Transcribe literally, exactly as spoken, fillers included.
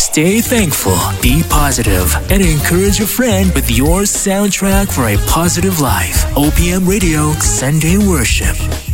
Stay thankful, be positive, and encourage a friend with your soundtrack for a positive life. O P M Radio Sunday Worship.